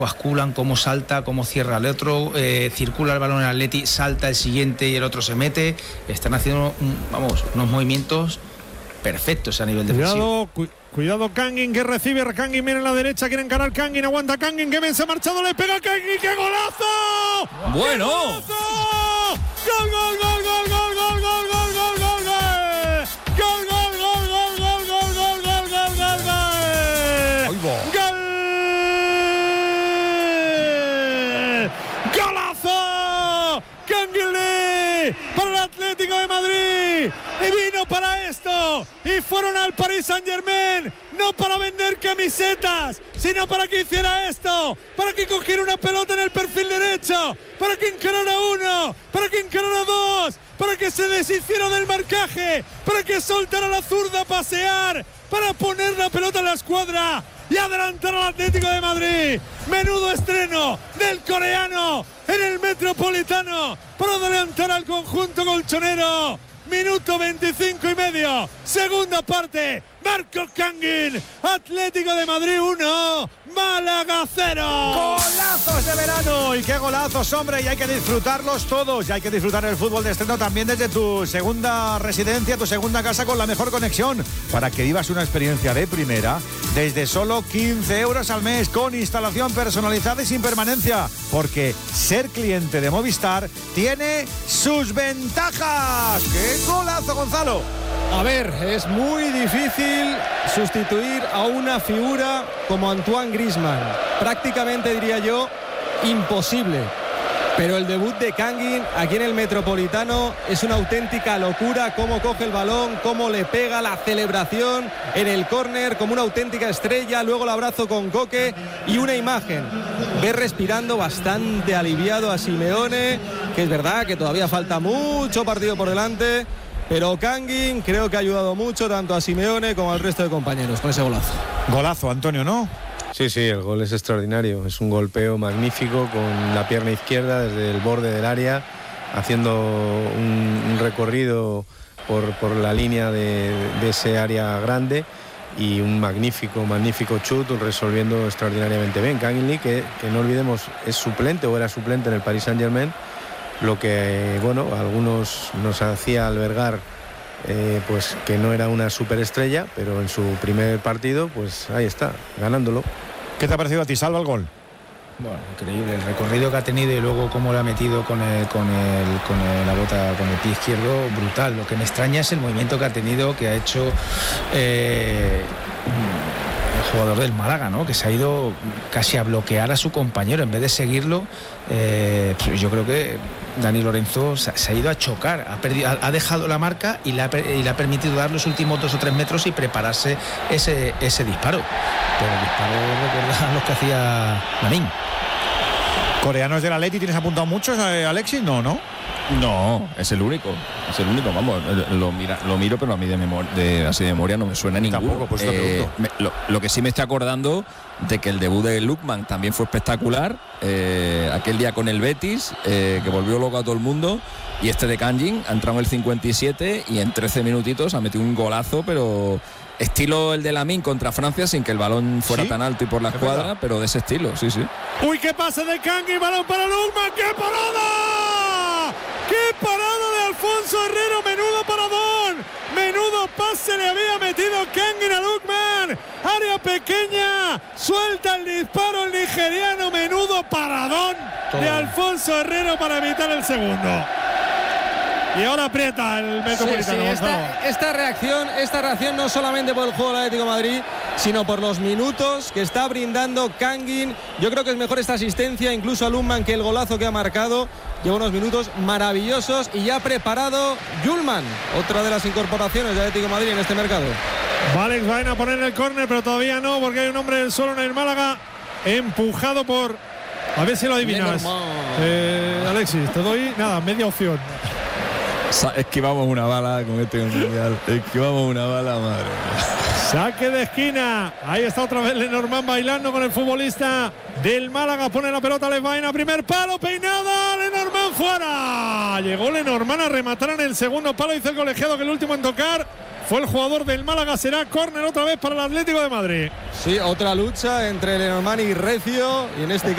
basculan, cómo salta, cómo cierra el otro, circula el balón en el Atleti, salta el siguiente y el otro se mete. Están haciendo unos movimientos perfectos a nivel defensivo. Cuidado Kangin, que recibe. Kangin viene a la derecha, quiere encarar Kangin, aguanta Kangin, que bien se ha marchado, le pega Kangin, ¡qué golazo! ¡Bueno! ¡Golazo! ¡Gol, gol, gol, gol, gol, gol, gol, gol, gol, gol, gol! ¡Gol, gol, gol, gol, gol, gol, gol, gol, gol, gol, gol! ¡Gol! ¡Golazo! ¡Kangin Lee para el Atlético de Madrid! Y vino para esto, y fueron al Paris Saint-Germain, no para vender camisetas, sino para que hiciera esto, para que cogiera una pelota en el perfil derecho, para que encarara uno, para que encarara dos, para que se deshiciera del marcaje, para que soltara la zurda a pasear, para poner la pelota en la escuadra y adelantar al Atlético de Madrid. Menudo estreno del coreano en el Metropolitano para adelantar al conjunto colchonero. Minuto 25 y medio, segunda parte, Marco Kangin, Atlético de Madrid 1, Málaga 0. Golazos de verano, y qué golazos, hombre, y hay que disfrutarlos todos, y hay que disfrutar el fútbol de estreno también desde tu segunda residencia, tu segunda casa con la mejor conexión, para que vivas una experiencia de primera desde solo 15 euros al mes, con instalación personalizada y sin permanencia, porque ser cliente de Movistar tiene sus ventajas. ¡Qué golazo, Gonzalo! A ver, es muy difícil sustituir a una figura como Antoine Griezmann. Prácticamente, diría yo, imposible. Pero el debut de Kangin aquí en el Metropolitano es una auténtica locura. Cómo coge el balón, cómo le pega, la celebración en el córner como una auténtica estrella. Luego el abrazo con Coque y una imagen. Ve respirando bastante aliviado a Simeone, que es verdad que todavía falta mucho partido por delante. Pero Kangin creo que ha ayudado mucho tanto a Simeone como al resto de compañeros con ese golazo. Golazo, Antonio, ¿no? Sí, el gol es extraordinario. Es un golpeo magnífico con la pierna izquierda desde el borde del área, haciendo un recorrido por la línea de ese área grande, y un magnífico chut, resolviendo extraordinariamente bien. Kangin Lee, que no olvidemos, es suplente o era suplente en el Paris Saint-Germain, lo que, a algunos nos hacía albergar pues que no era una superestrella, pero en su primer partido, pues ahí está, ganándolo. ¿Qué te ha parecido a ti, Salva, el gol? Bueno, increíble el recorrido que ha tenido y luego cómo lo ha metido con la bota, con el pie izquierdo, brutal. Lo que me extraña es el movimiento que ha tenido, que ha hecho el jugador del Málaga, ¿no? Que se ha ido casi a bloquear a su compañero en vez de seguirlo. Yo creo que Dani Lorenzo se ha ido a chocar, ha dejado la marca y le ha permitido dar los últimos 2 o 3 metros y prepararse ese disparo. Pero el disparo recuerda a los que hacía Lamin. ¿Coreanos del Atleti tienes apuntado muchos, Alexis? No, es el único, vamos, lo miro, pero a mí así de memoria no me suena ninguno. Tampoco, pues lo que sí me estoy acordando de que el debut de Lookman también fue espectacular, aquel día con el Betis, que volvió loco a todo el mundo, y este de Kangin ha entrado en el 57 y en 13 minutitos ha metido un golazo, pero estilo el de Lamin contra Francia, sin que el balón fuera tan alto y por la escuadra, pero de ese estilo, sí. Uy, qué pase de Kangin, balón para Lookman, ¡qué parada! ¡Qué parada de Alfonso Herrero! ¡Menudo paradón! ¡Menudo pase le había metido Kangin a Lookman! ¡Área pequeña! ¡Suelta el disparo el nigeriano! ¡Menudo paradón de Alfonso Herrero para evitar el segundo! Y ahora aprieta el Metropolitano. Esta reacción no solamente por el juego del Atlético de Madrid, sino por los minutos que está brindando Kangin. Yo creo que es mejor esta asistencia incluso a Lookman que el golazo que ha marcado. Lleva unos minutos maravillosos y ya ha preparado Yulman, otra de las incorporaciones de Atlético de Madrid en este mercado. Vale, van a poner el córner, pero todavía no, porque hay un hombre del suelo en el Málaga, empujado por... A ver si lo adivinas. Alexis, te doy, media opción. Esquivamos una bala con este mundial. Esquivamos una bala, madre. Saque de esquina. Ahí está otra vez Lenormand bailando con el futbolista del Málaga. Pone la pelota a Levaina. Primer palo, peinada. Lenormand fuera. Llegó Lenormand a rematar en el segundo palo. Dice el colegiado que el último en tocar fue el jugador del Málaga. Será córner otra vez para el Atlético de Madrid. Sí, otra lucha entre Lenormand y Recio. Y en este